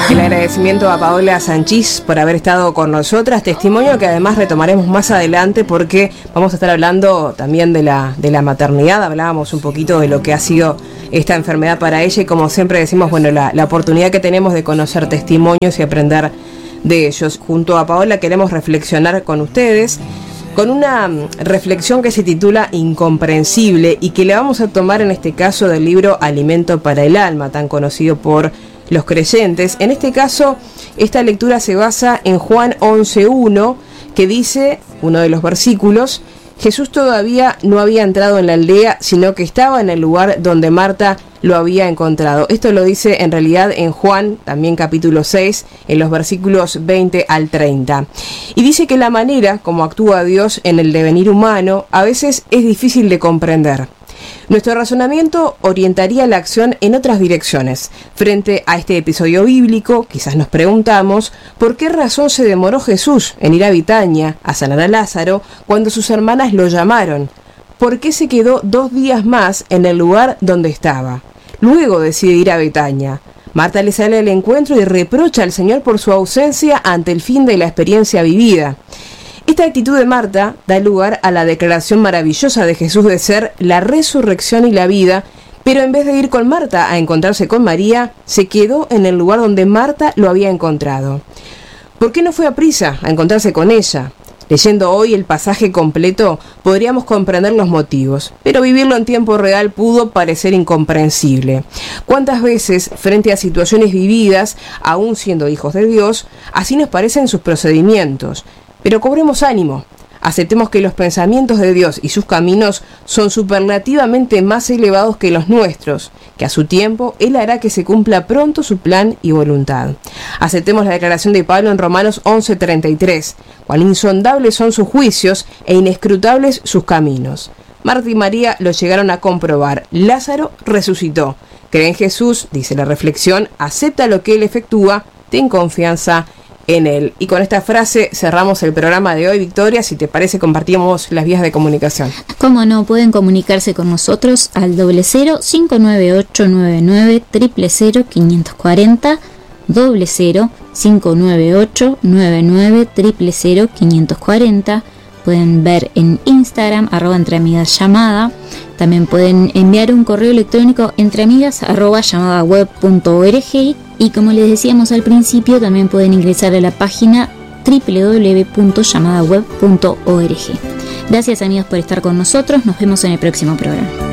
El agradecimiento a Paola Sanchís por haber estado con nosotras, testimonio que además retomaremos más adelante porque vamos a estar hablando también de la maternidad. Hablábamos un poquito de lo que ha sido esta enfermedad para ella y como siempre decimos, bueno, la oportunidad que tenemos de conocer testimonios y aprender de ellos. Junto a Paola queremos reflexionar con ustedes con una reflexión que se titula Incomprensible y que le vamos a tomar en este caso del libro Alimento para el Alma, tan conocido por los creyentes. En este caso, esta lectura se basa en Juan 11:1, que dice, uno de los versículos, Jesús todavía no había entrado en la aldea, sino que estaba en el lugar donde Marta lo había encontrado. Esto lo dice en realidad en Juan, también capítulo 6, en los versículos 20 al 30. Y dice que la manera como actúa Dios en el devenir humano a veces es difícil de comprender. Nuestro razonamiento orientaría la acción en otras direcciones. Frente a este episodio bíblico, quizás nos preguntamos ¿por qué razón se demoró Jesús en ir a Betania a sanar a Lázaro cuando sus hermanas lo llamaron? ¿Por qué se quedó 2 días más en el lugar donde estaba? Luego decide ir a Betania. Marta le sale al encuentro y reprocha al Señor por su ausencia ante el fin de la experiencia vivida. Esta actitud de Marta da lugar a la declaración maravillosa de Jesús de ser la resurrección y la vida, pero en vez de ir con Marta a encontrarse con María, se quedó en el lugar donde Marta lo había encontrado. ¿Por qué no fue a prisa a encontrarse con ella? Leyendo hoy el pasaje completo podríamos comprender los motivos, pero vivirlo en tiempo real pudo parecer incomprensible. ¿Cuántas veces, frente a situaciones vividas, aún siendo hijos de Dios, así nos parecen sus procedimientos? Pero cobremos ánimo, aceptemos que los pensamientos de Dios y sus caminos son superlativamente más elevados que los nuestros, que a su tiempo Él hará que se cumpla pronto su plan y voluntad. Aceptemos la declaración de Pablo en Romanos 11:33, cuán insondables son sus juicios e inescrutables sus caminos. Marta y María lo llegaron a comprobar. Lázaro resucitó. Cree en Jesús, dice la reflexión, acepta lo que Él efectúa, ten confianza en Él. Y con esta frase cerramos el programa de hoy. Victoria, si te parece, compartimos las vías de comunicación. Cómo no, pueden comunicarse con nosotros al 00-598-99-000-540, 00-598-99-000-540. Pueden ver en Instagram, @entreamigasllamada. También pueden enviar un correo electrónico entreamigas@llamadaweb.org. Y como les decíamos al principio, también pueden ingresar a la página www.llamadaweb.org. Gracias amigos por estar con nosotros, nos vemos en el próximo programa.